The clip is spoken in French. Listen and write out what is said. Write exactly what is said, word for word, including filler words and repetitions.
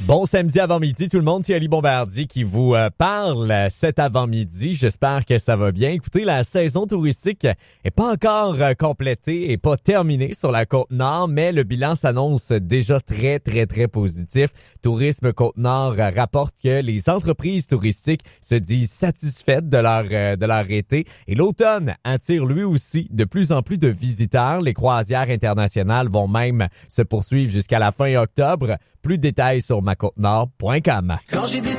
Bon samedi avant-midi, tout le monde, c'est Ali Bombardier qui vous euh, parle cet avant-midi. J'espère que ça va bien. Écoutez, la saison touristique est pas encore euh, complétée et pas terminée sur la Côte-Nord, mais le bilan s'annonce déjà très, très, très positif. Tourisme Côte-Nord euh, rapporte que les entreprises touristiques se disent satisfaites de leur, euh, de leur été et l'automne attire lui aussi de plus en plus de visiteurs. Les croisières internationales vont même se poursuivre jusqu'à la fin octobre. Plus de détails sur ma côte nord point com. Quand j'ai des